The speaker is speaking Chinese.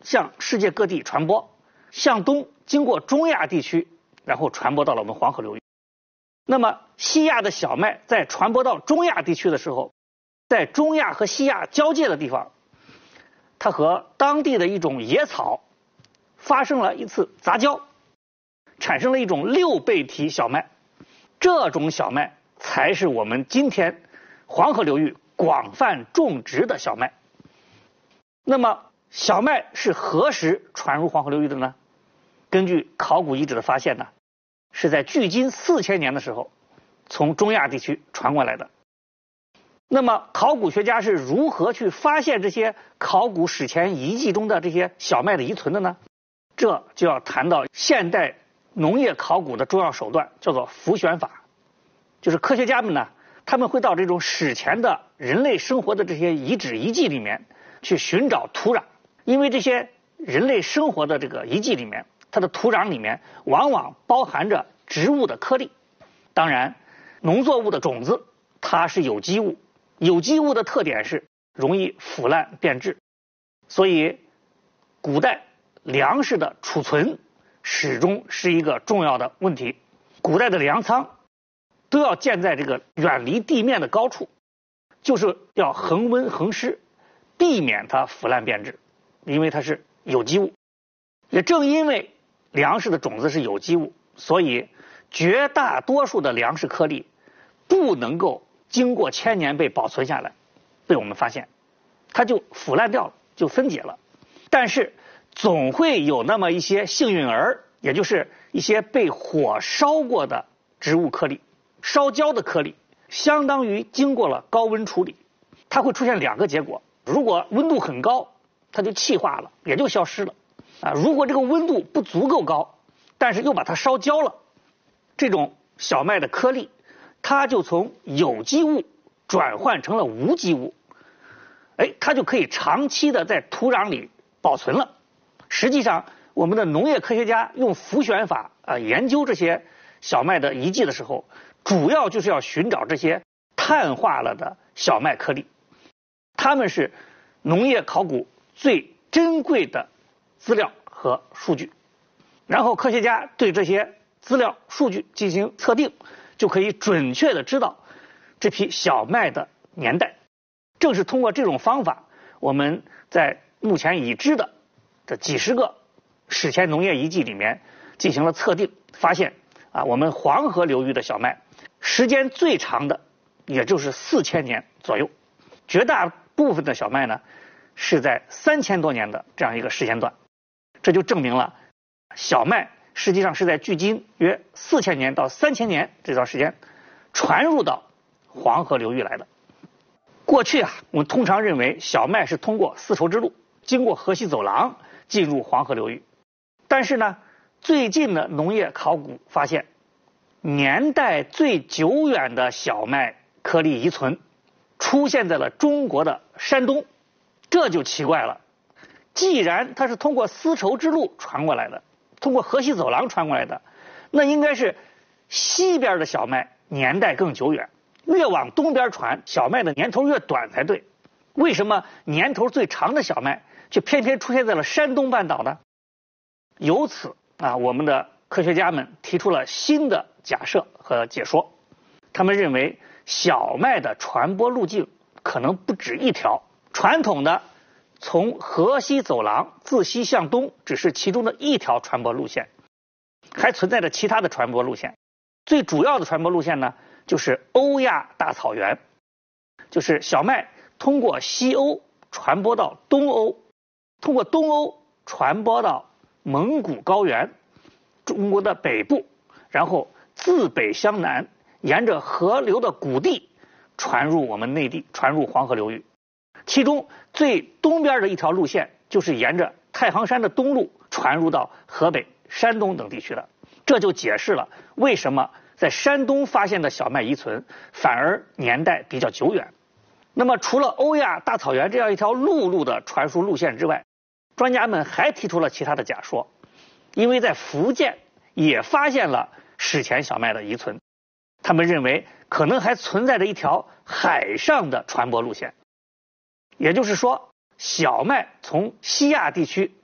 向世界各地传播，向东经过中亚地区，然后传播到了我们黄河流域。那么西亚的小麦在传播到中亚地区的时候，在中亚和西亚交界的地方，它和当地的一种野草发生了一次杂交，产生了一种六倍体小麦。这种小麦才是我们今天黄河流域广泛种植的小麦。那么小麦是何时传入黄河流域的呢？根据考古遗址的发现呢，是在距今4000年的时候从中亚地区传过来的。那么考古学家是如何去发现这些考古史前遗迹中的这些小麦的遗存的呢？这就要谈到现代农业考古的重要手段，叫做浮选法。就是科学家们呢，他们会到这种史前的人类生活的这些遗址遗迹里面去寻找土壤，因为这些人类生活的这个遗迹里面，它的土壤里面往往包含着植物的颗粒。当然，农作物的种子它是有机物，有机物的特点是容易腐烂变质，所以古代粮食的储存始终是一个重要的问题。古代的粮仓都要建在这个远离地面的高处，就是要恒温恒湿，避免它腐烂变质，因为它是有机物。也正因为粮食的种子是有机物，所以绝大多数的粮食颗粒不能够经过1000年被保存下来，被我们发现，它就腐烂掉了，就分解了。但是总会有那么一些幸运儿，也就是一些被火烧过的植物颗粒，烧焦的颗粒，相当于经过了高温处理。它会出现2个结果：如果温度很高，它就气化了，也就消失了；如果这个温度不足够高，但是又把它烧焦了，这种小麦的颗粒，它就从有机物转换成了无机物，它就可以长期的在土壤里保存了。实际上，我们的农业科学家用浮选法研究这些小麦的遗迹的时候，主要就是要寻找这些碳化了的小麦颗粒，它们是农业考古最珍贵的资料和数据。然后科学家对这些资料数据进行测定，就可以准确的知道这批小麦的年代。正是通过这种方法，我们在目前已知的这几十个史前农业遗迹里面进行了测定，发现我们黄河流域的小麦时间最长的也就是4000年左右，绝大部分的小麦呢是在3000多年的这样一个时间段。这就证明了小麦实际上是在距今约4000年到3000年这段时间传入到黄河流域来的。过去我们通常认为小麦是通过丝绸之路经过河西走廊进入黄河流域，但是呢，最近的农业考古发现，年代最久远的小麦颗粒遗存出现在了中国的山东。这就奇怪了，既然它是通过丝绸之路传过来的，通过河西走廊传过来的，那应该是西边的小麦年代更久远，越往东边传，小麦的年头越短才对。为什么年头最长的小麦却偏偏出现在了山东半岛呢？由此我们的科学家们提出了新的假设和解说。他们认为小麦的传播路径可能不止一条，传统的从河西走廊自西向东只是其中的一条传播路线，还存在着其他的传播路线。最主要的传播路线呢，就是欧亚大草原，就是小麦通过西欧传播到东欧，通过东欧传播到蒙古高原，中国的北部，然后自北向南，沿着河流的谷地传入我们内地，传入黄河流域。其中最东边的一条路线就是沿着太行山的东路传入到河北、山东等地区的。这就解释了为什么在山东发现的小麦遗存反而年代比较久远。那么除了欧亚大草原这样一条陆路的传输路线之外，专家们还提出了其他的假说。因为在福建也发现了史前小麦的遗存，他们认为可能还存在着一条海上的传播路线。也就是说，小麦从西亚地区